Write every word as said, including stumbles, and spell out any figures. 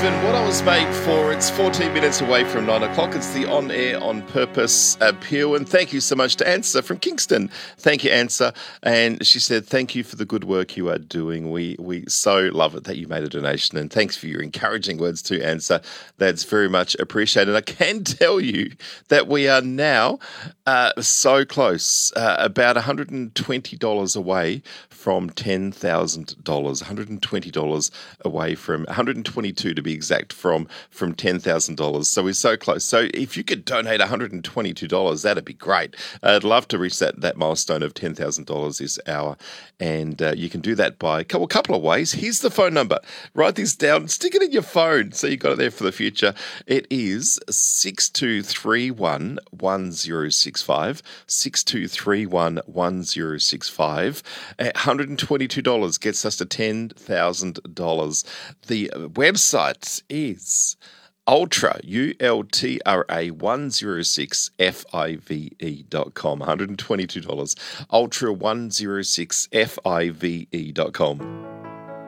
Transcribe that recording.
given what I was made for. It's fourteen minutes away from nine o'clock. It's the On Air On Purpose appeal. And thank you so much to Ansa from Kingston. Thank you, Ansa. And she said, thank you for the good work you are doing. We we so love it that you made a donation. And thanks for your encouraging words too, Ansa. That's very much appreciated. I can tell you that we are now uh, so close, uh, about one hundred twenty dollars away from ten thousand dollars. one hundred twenty dollars away from, one hundred twenty-two to be exact, from, from ten thousand dollars. So we're so close. So if you could donate one hundred twenty-two dollars, that'd be great. I'd love to reach that, that milestone of ten thousand dollars this hour. And uh, you can do that by a couple, couple of ways. Here's the phone number. Write this down. Stick it in your phone so you've got it there for the future. It is six two three one, one zero six five, six two three one, one zero six five. one hundred twenty-two dollars gets us to ten thousand dollars. The website is Ultra, U L T R A one oh six F I V E dot com. one hundred twenty-two dollars. Ultra one oh six F I V E dot com.